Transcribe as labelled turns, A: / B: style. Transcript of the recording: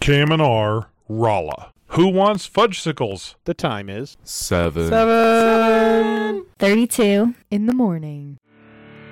A: KMNR, Rolla. Who wants fudgesicles?
B: The time is
C: 7.
D: 32
E: in the morning.